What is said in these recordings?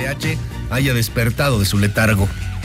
CNDH haya despertado de su letargo.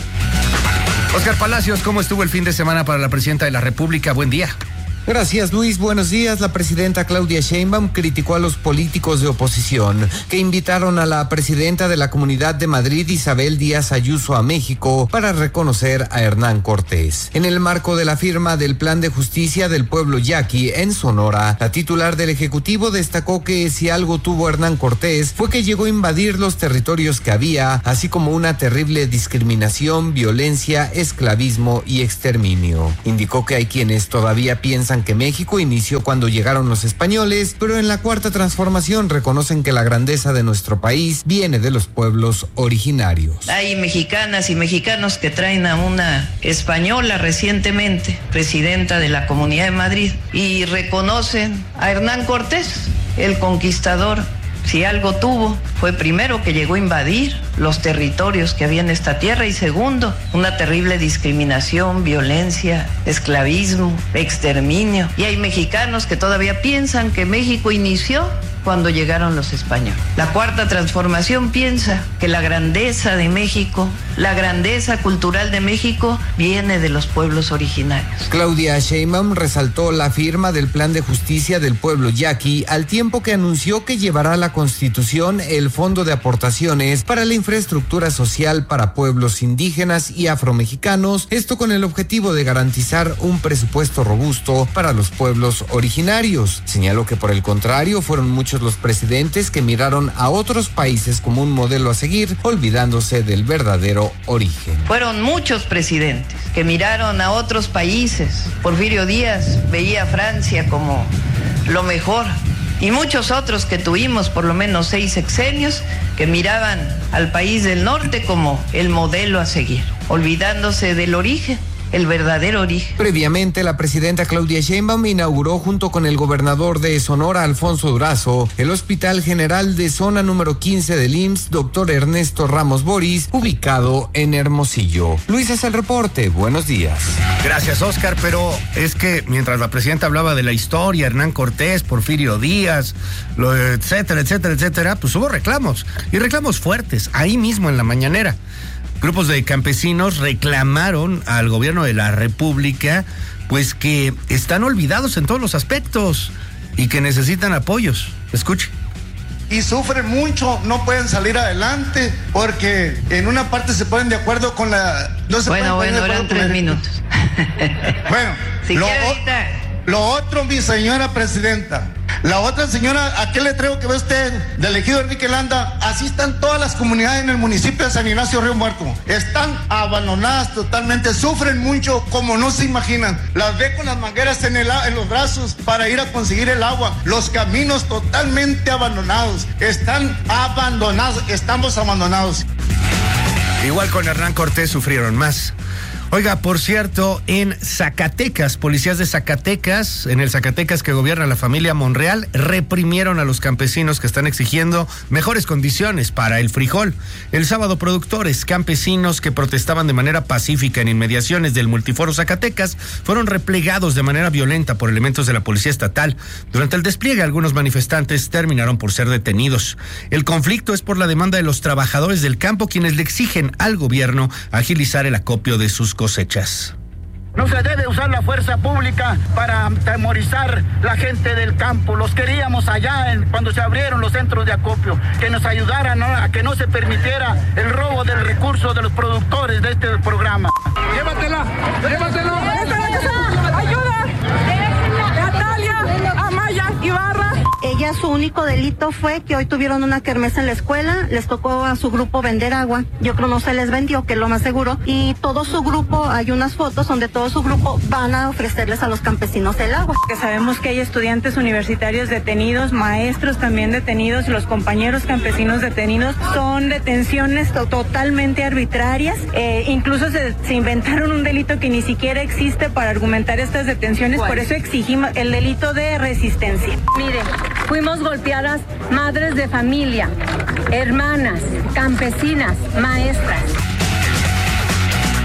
Óscar Palacios, ¿cómo estuvo el fin de semana para la presidenta de la República? Buen día. Gracias, Luis. Buenos días. La presidenta Claudia Sheinbaum criticó a los políticos de oposición que invitaron a la presidenta de la Comunidad de Madrid, Isabel Díaz Ayuso, a México para reconocer a Hernán Cortés. En el marco de la firma del Plan de Justicia del Pueblo Yaqui en Sonora, la titular del Ejecutivo destacó que si algo tuvo Hernán Cortés fue que llegó a invadir los territorios que había, así como una terrible discriminación, violencia, esclavismo y exterminio. Indicó que hay quienes todavía piensan que México inició cuando llegaron los españoles, pero en la Cuarta Transformación reconocen que la grandeza de nuestro país viene de los pueblos originarios. Hay mexicanas y mexicanos que traen a una española recientemente, presidenta de la Comunidad de Madrid, y reconocen a Hernán Cortés, el conquistador. Si algo tuvo, fue primero que llegó a invadir los territorios que había en esta tierra y segundo, una terrible discriminación, violencia, esclavismo, exterminio. Y hay mexicanos que todavía piensan que México inició cuando llegaron los españoles. La Cuarta Transformación piensa que la grandeza de México, la grandeza cultural de México viene de los pueblos originarios. Claudia Sheinbaum resaltó la firma del Plan de Justicia del Pueblo Yaqui al tiempo que anunció que llevará a la Constitución el Fondo de Aportaciones para la Infraestructura Social para Pueblos Indígenas y Afromexicanos, esto con el objetivo de garantizar un presupuesto robusto para los pueblos originarios. Señaló que por el contrario fueron muchos los presidentes que miraron a otros países como un modelo a seguir, olvidándose del verdadero origen. Fueron muchos presidentes que miraron a otros países. Porfirio Díaz veía a Francia como lo mejor. Y muchos otros que tuvimos por lo menos 6 sexenios que miraban al país del norte como el modelo a seguir, olvidándose del origen. El verdadero origen. Previamente, la presidenta Claudia Sheinbaum inauguró junto con el gobernador de Sonora, Alfonso Durazo, el Hospital General de Zona número 15 del IMSS, doctor Ernesto Ramos Boris, ubicado en Hermosillo. Luis, es el reporte. Buenos días. Gracias, Óscar, pero es que mientras la presidenta hablaba de la historia, Hernán Cortés, Porfirio Díaz, etcétera, pues hubo reclamos, y reclamos fuertes, ahí mismo en la mañanera. Grupos de campesinos reclamaron al gobierno de la República, pues que están olvidados en todos los aspectos y que necesitan apoyos. Escuche. Y sufren mucho, no pueden salir adelante porque en una parte se ponen de acuerdo con la... No se bueno, eran 3 minutos. Bueno, si lo otro, mi señora presidenta, la otra señora, aquel letrero que ve usted del ejido Enrique Landa, así están todas las comunidades en el municipio de San Ignacio Río Muerto. Están abandonadas totalmente, sufren mucho como no se imaginan. Las ve con las mangueras en los brazos para ir a conseguir el agua. Los caminos totalmente abandonados. Están abandonados, estamos abandonados. Igual con Hernán Cortés sufrieron más. Oiga, por cierto, en Zacatecas, policías de Zacatecas, en el Zacatecas que gobierna la familia Monreal, reprimieron a los campesinos que están exigiendo mejores condiciones para el frijol. El sábado, productores campesinos que protestaban de manera pacífica en inmediaciones del Multiforo Zacatecas fueron replegados de manera violenta por elementos de la policía estatal. Durante el despliegue, algunos manifestantes terminaron por ser detenidos. El conflicto es por la demanda de los trabajadores del campo, quienes le exigen al gobierno agilizar el acopio de sus cosechas. No se debe usar la fuerza pública para atemorizar la gente del campo. Los queríamos allá cuando se abrieron los centros de acopio, que nos ayudaran a que no se permitiera el robo del recurso de los productores de este programa. ¡Llévatela! ¡Ayuda! Natalia Amaya Ibarra. Ella, su único delito fue que hoy tuvieron una kermés en la escuela, les tocó a su grupo vender agua. Yo creo no se les vendió, que es lo más seguro. Y todo su grupo, hay unas fotos donde todo su grupo van a ofrecerles a los campesinos el agua. Que sabemos que hay estudiantes universitarios detenidos, maestros también detenidos, los compañeros campesinos detenidos. Son detenciones totalmente arbitrarias. Incluso se inventaron un delito que ni siquiera existe para argumentar estas detenciones. ¿Cuál? Por eso exigimos el delito de resistencia. Mire, fuimos golpeadas madres de familia, hermanas, campesinas, maestras.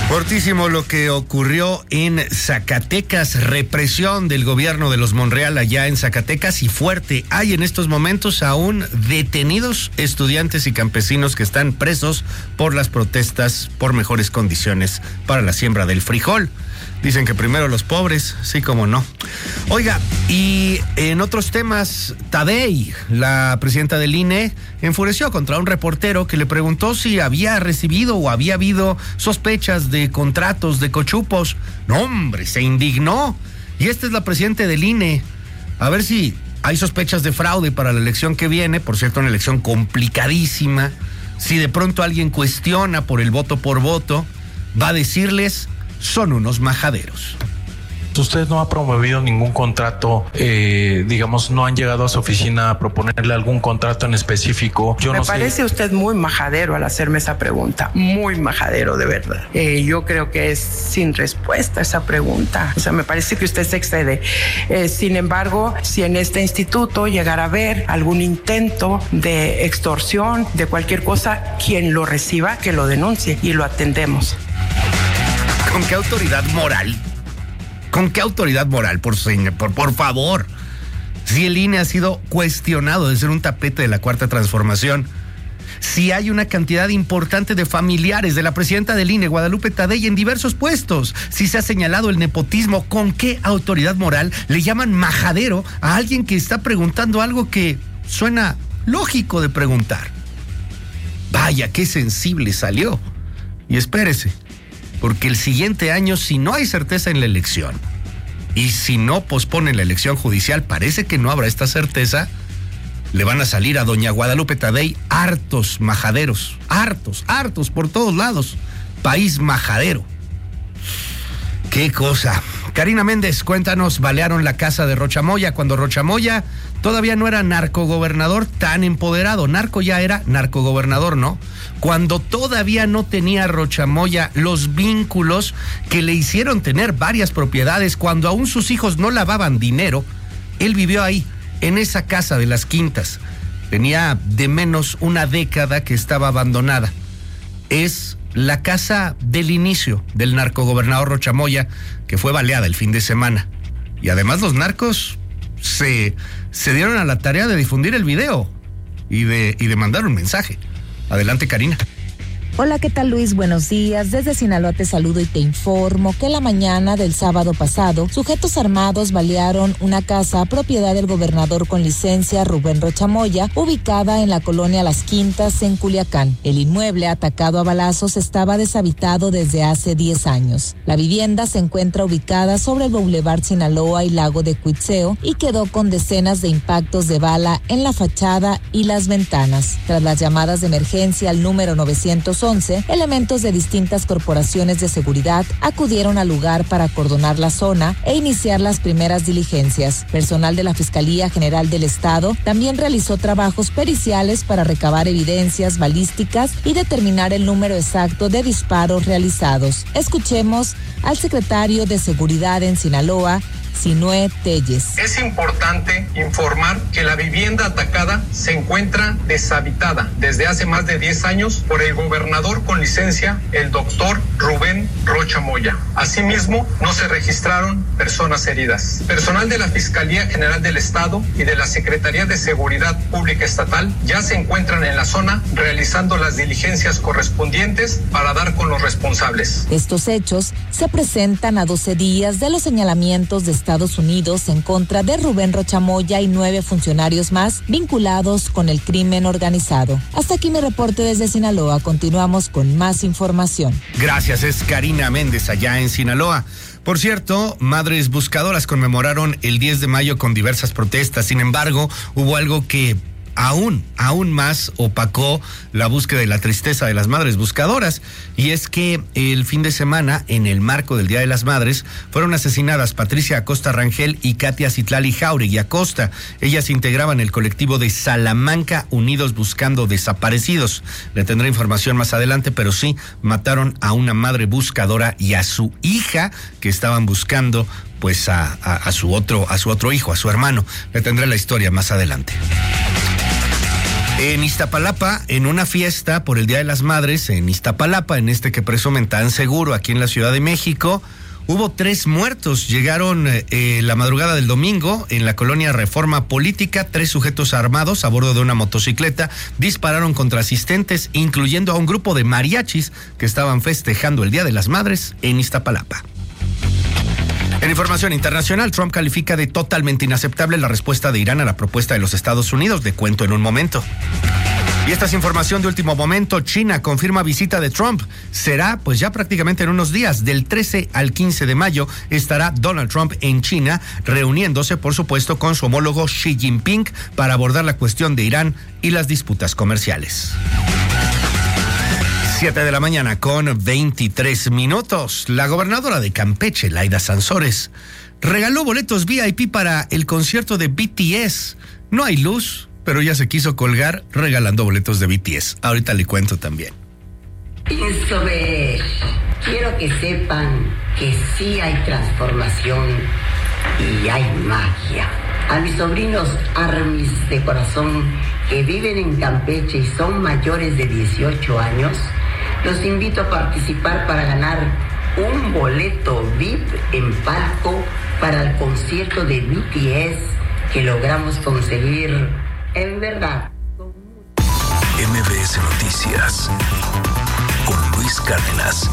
Fortísimo lo que ocurrió en Zacatecas, represión del gobierno de los Monreal allá en Zacatecas, y fuerte. Hay en estos momentos aún detenidos estudiantes y campesinos que están presos por las protestas por mejores condiciones para la siembra del frijol. Dicen que primero los pobres, sí como no. Oiga, y en otros temas, Tadei, la presidenta del INE, enfureció contra un reportero que le preguntó si había recibido o había habido sospechas de contratos de cochupos. No, hombre, se indignó. Y esta es la presidenta del INE. A ver si hay sospechas de fraude para la elección que viene, por cierto, una elección complicadísima. Si de pronto alguien cuestiona por el voto por voto, va a decirles: son unos majaderos. Usted no ha promovido ningún contrato, digamos, no han llegado a su oficina a proponerle algún contrato en específico. Me parece usted muy majadero al hacerme esa pregunta, muy majadero, de verdad. Yo creo que es sin respuesta esa pregunta. O sea, me parece que usted se excede. Sin embargo, si en este instituto llegara a haber algún intento de extorsión, de cualquier cosa, quien lo reciba, que lo denuncie y lo atendemos. ¿Con qué autoridad moral? ¿Con qué autoridad moral? Por favor. Si el INE ha sido cuestionado de ser un tapete de la Cuarta Transformación, si hay una cantidad importante de familiares de la presidenta del INE, Guadalupe Tadei, en diversos puestos, si se ha señalado el nepotismo, ¿con qué autoridad moral le llaman majadero a alguien que está preguntando algo que suena lógico de preguntar? Vaya, qué sensible salió. Y espérese, porque el siguiente año, si no hay certeza en la elección y si no posponen la elección judicial, parece que no habrá esta certeza, le van a salir a doña Guadalupe Tadei hartos majaderos, hartos por todos lados. País majadero. Qué cosa. Karina Méndez, cuéntanos, balearon la casa de Rocha Moya cuando Rocha Moya todavía no era narcogobernador tan empoderado. Narco ya era narcogobernador, ¿no? Cuando todavía no tenía Rocha Moya los vínculos que le hicieron tener varias propiedades, cuando aún sus hijos no lavaban dinero, él vivió ahí, en esa casa de las Quintas. Tenía de menos una década que estaba abandonada. Es la casa del inicio del narcogobernador Rocha Moya, que fue baleada el fin de semana. Y además los narcos se dieron a la tarea de difundir el video y de mandar un mensaje. Adelante, Karina. Hola, ¿qué tal, Luis? Buenos días. Desde Sinaloa te saludo y te informo que la mañana del sábado pasado, sujetos armados balearon una casa propiedad del gobernador con licencia Rubén Rocha Moya, ubicada en la colonia Las Quintas, en Culiacán. El inmueble, atacado a balazos, estaba deshabitado desde hace 10 años. La vivienda se encuentra ubicada sobre el Boulevard Sinaloa y Lago de Cuitzeo y quedó con decenas de impactos de bala en la fachada y las ventanas. Tras las llamadas de emergencia al número 911, elementos de distintas corporaciones de seguridad acudieron al lugar para acordonar la zona e iniciar las primeras diligencias. Personal de la Fiscalía General del Estado también realizó trabajos periciales para recabar evidencias balísticas y determinar el número exacto de disparos realizados. Escuchemos al secretario de Seguridad en Sinaloa, Sinue Telles. Es importante informar que la vivienda atacada se encuentra deshabitada desde hace más de 10 años por el gobernador con licencia, el doctor Rubén Rocha Moya. Asimismo, no se registraron personas heridas. Personal de la Fiscalía General del Estado y de la Secretaría de Seguridad Pública Estatal ya se encuentran en la zona realizando las diligencias correspondientes para dar con los responsables. Estos hechos se presentan a 12 días de los señalamientos de Estados Unidos en contra de Rubén Rocha Moya y 9 funcionarios más vinculados con el crimen organizado. Hasta aquí mi reporte desde Sinaloa. Continuamos con más información. Gracias, es Karina Méndez allá en Sinaloa. Por cierto, Madres Buscadoras conmemoraron el 10 de mayo con diversas protestas. Sin embargo, hubo algo que aún más opacó la búsqueda y la tristeza de las madres buscadoras, y es que el fin de semana, en el marco del Día de las Madres, fueron asesinadas Patricia Acosta Rangel y Katia Citlali Jauregui Acosta. Ellas integraban el colectivo de Salamanca Unidos Buscando Desaparecidos. Le tendré información más adelante, pero sí, mataron a una madre buscadora y a su hija, que estaban buscando pues a su otro hijo, a su hermano. Le tendré la historia más adelante. En Iztapalapa, en una fiesta por el Día de las Madres, en Iztapalapa, en este que presumen tan seguro aquí en la Ciudad de México, hubo 3 muertos. Llegaron la madrugada del domingo en la colonia Reforma Política. 3 sujetos armados a bordo de una motocicleta dispararon contra asistentes, incluyendo a un grupo de mariachis que estaban festejando el Día de las Madres en Iztapalapa. En información internacional, Trump califica de totalmente inaceptable la respuesta de Irán a la propuesta de los Estados Unidos. Le cuento en un momento. Y esta es información de último momento. China confirma visita de Trump. Será pues ya prácticamente en unos días. Del 13 al 15 de mayo estará Donald Trump en China, reuniéndose por supuesto con su homólogo Xi Jinping para abordar la cuestión de Irán y las disputas comerciales. 7 de la mañana con 23 minutos. La gobernadora de Campeche, Laida Sansores, regaló boletos VIP para el concierto de BTS. No hay luz, pero ella se quiso colgar regalando boletos de BTS. Ahorita le cuento también. Quiero que sepan que sí hay transformación y hay magia. A mis sobrinos Armis de corazón que viven en Campeche y son mayores de 18 años, los invito a participar para ganar un boleto VIP en palco para el concierto de BTS que logramos conseguir en verdad. MBS Noticias con Luis Cárdenas.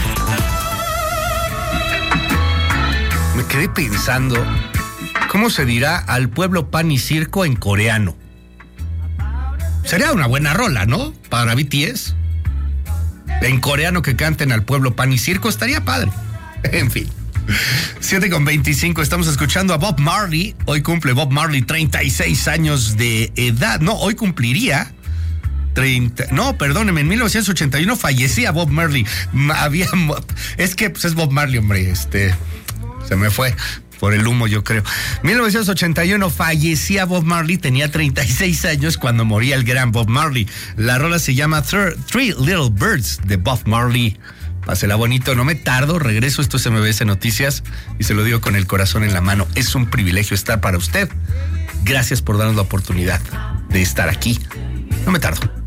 Me quedé pensando, ¿cómo se dirá al pueblo pan y circo en coreano? Sería una buena rola, ¿no? Para BTS. En coreano que canten al pueblo pan y circo estaría padre. En fin. 7:25, estamos escuchando a Bob Marley. Hoy cumple Bob Marley 36 años de edad. No, hoy cumpliría 30. No, perdóneme, en 1981 fallecía Bob Marley. Es que pues, es Bob Marley, hombre. Se me fue por el humo, yo creo. 1981 fallecía Bob Marley, tenía 36 años cuando moría el gran Bob Marley. La rola se llama Three Little Birds de Bob Marley. Pásela bonito, no me tardo, regreso. Esto es MBS Noticias y se lo digo con el corazón en la mano. Es un privilegio estar para usted. Gracias por darnos la oportunidad de estar aquí. No me tardo.